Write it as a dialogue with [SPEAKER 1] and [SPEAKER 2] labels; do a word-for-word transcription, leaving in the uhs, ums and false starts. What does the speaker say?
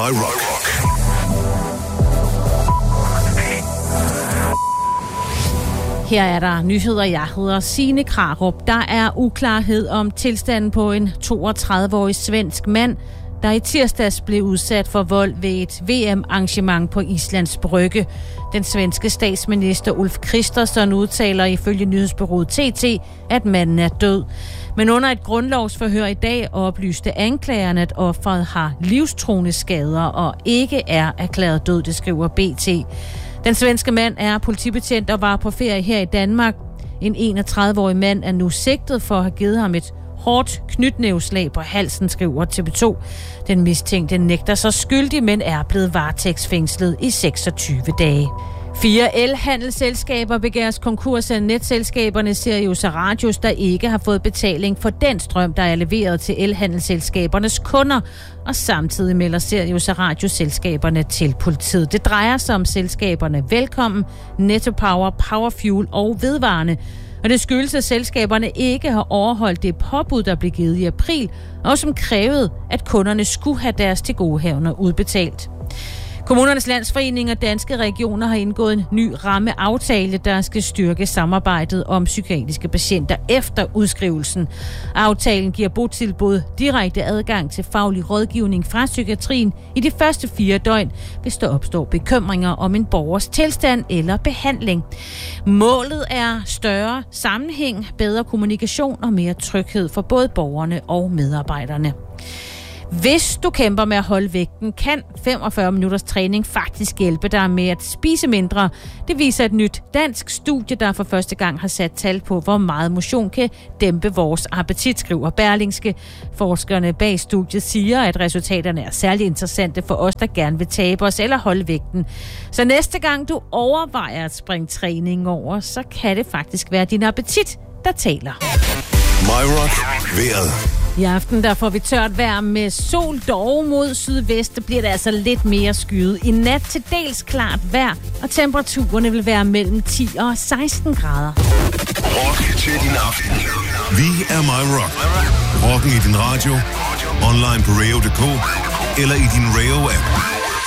[SPEAKER 1] My Rock.
[SPEAKER 2] Her er der nyheder. Jeg hedder Signe Krarup. Der er uklarhed om tilstanden på en toogtredive-årig svensk mand, der i tirsdags blev udsat for vold ved et V M-arrangement på Islands Brygge. Den svenske statsminister Ulf Kristersson udtaler ifølge nyhedsbureauet T T, at manden er død. Men under et grundlovsforhør i dag oplyste anklagerne, at offeret har livstruende skader og ikke er erklæret død, det skriver B T. Den svenske mand er politibetjent og var på ferie her i Danmark. En enogtredive-årig mand er nu sigtet for at have givet ham et hårdt knytnæveslag på halsen, skriver T V to. Den mistænkte nægter sig skyldig, men er blevet varetægtsfængslet i seksogtyve dage. Fire elhandelsselskaber begæres konkurs af netselskaberne Sirius og Radius, der ikke har fået betaling for den strøm, der er leveret til elhandelsselskabernes kunder, og samtidig melder Sirius og Radius selskaberne til politiet. Det drejer sig om selskaberne Velkommen, Netto Power, Powerfuel og Vedvarende. Og det skyldes, at selskaberne ikke har overholdt det påbud, der blev givet i april, og som krævede, at kunderne skulle have deres tilgodehavender udbetalt. Kommunernes Landsforening og Danske Regioner har indgået en ny rammeaftale, der skal styrke samarbejdet om psykiatriske patienter efter udskrivelsen. Aftalen giver botilbud direkte adgang til faglig rådgivning fra psykiatrien i de første fire døgn, hvis der opstår bekymringer om en borgers tilstand eller behandling. Målet er større sammenhæng, bedre kommunikation og mere tryghed for både borgerne og medarbejderne. Hvis du kæmper med at holde vægten, kan femogfyrre minutters træning faktisk hjælpe dig med at spise mindre. Det viser et nyt dansk studie, der for første gang har sat tal på, hvor meget motion kan dæmpe vores appetit, skriver Berlingske. Forskerne bag studiet siger, at resultaterne er særlig interessante for os, der gerne vil tabe os eller holde vægten. Så næste gang du overvejer at springe træningen over, så kan det faktisk være din appetit, der taler.
[SPEAKER 1] My Rock. Vejret.
[SPEAKER 2] I aften der får vi tørt vejr med sol, dog mod sydvest. Det bliver det altså lidt mere skyet. I nat til dels klart vejr, og temperaturerne vil være mellem ti og seksten grader.
[SPEAKER 1] Rock til din aften. Vi er My Rock. Rocken i din radio, online på radio punktum d k eller i din Radio-app.